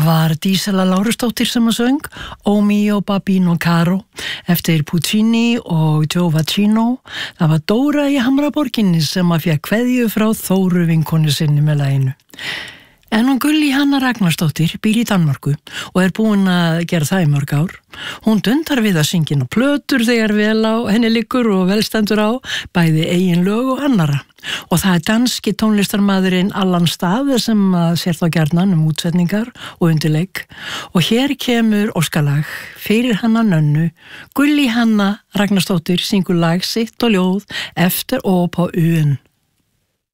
var Dísela Lárusdóttir sem að söng O mio Babino Caro eftir Puccini og Giovacchino. Það var Dóra í Hamraborginni sem að fékk kveðju frá Þóru vinkonu sinni með laginu. En hún Gulli Hanna Ragnarsdóttir býr í Danmörku og er búin að gera það í mörg ár. Hún dundar við að syngja inn á plötur þegar vel á henni liggur og velstendur á, bæði eigin lög og annara. Og það er danski tónlistarmaðurinn Allan Stave sem sér þá gjarnan útsetningar og undirleik. Og hér kemur óskalag fyrir hana Nönnu. Gulli Hanna Ragnarsdóttir syngur lag sitt og ljóð eftir og på Øen.